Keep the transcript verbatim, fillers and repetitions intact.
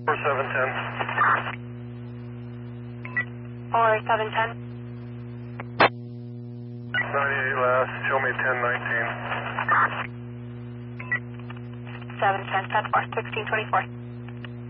four seven ten. four seven ten. ninety-eight last, show me ten nineteen. seven ten ten four, sixteen twenty-four.